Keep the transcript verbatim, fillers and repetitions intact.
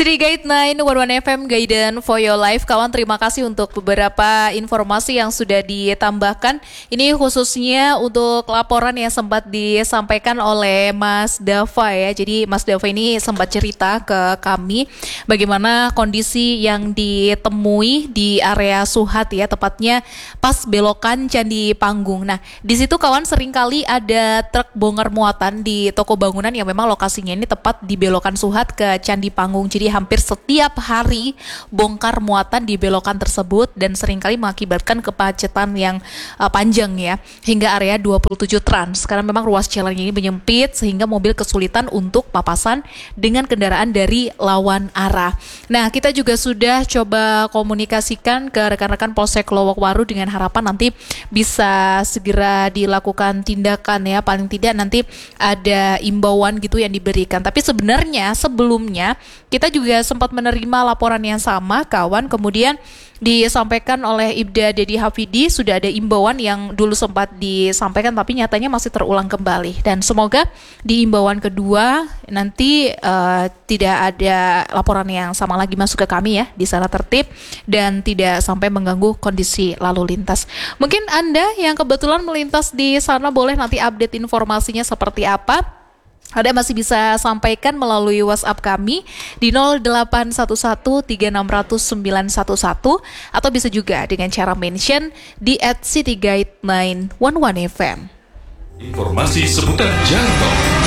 City Guide sembilan satu satu F M Guidance for Your Life. Kawan, terima kasih untuk beberapa informasi yang sudah ditambahkan. Ini khususnya untuk laporan yang sempat disampaikan oleh Mas Dava ya. Jadi Mas Dava ini sempat cerita ke kami bagaimana kondisi yang ditemui di area Suhat ya, tepatnya pas belokan Candi Panggung. Nah, di situ kawan seringkali ada truk bongkar muatan di toko bangunan yang memang lokasinya ini tepat di belokan Suhat ke Candi Panggung. Jadi hampir setiap hari bongkar muatan di belokan tersebut dan seringkali mengakibatkan kemacetan yang uh, panjang ya, hingga area dua puluh tujuh Trans, karena memang ruas jalan ini menyempit sehingga mobil kesulitan untuk papasan dengan kendaraan dari lawan arah. Nah, kita juga sudah coba komunikasikan ke rekan-rekan Polsek Lowokwaru dengan harapan nanti bisa segera dilakukan tindakan ya, paling tidak nanti ada imbauan gitu yang diberikan. Tapi sebenarnya sebelumnya kita juga sempat menerima laporan yang sama kawan, kemudian disampaikan oleh Ibda Dedi Hafidi, sudah ada imbauan yang dulu sempat disampaikan tapi nyatanya masih terulang kembali, dan semoga di imbauan kedua nanti uh, tidak ada laporan yang sama lagi masuk ke kami ya, di sana tertib dan tidak sampai mengganggu kondisi lalu lintas. Mungkin Anda yang kebetulan melintas di sana boleh nanti update informasinya seperti apa. Anda masih bisa sampaikan melalui WhatsApp kami di nol delapan satu satu tiga enam nol nol sembilan satu satu atau bisa juga dengan cara mention di at City Guide sembilan satu satu F M. Informasi seputar jalan tol.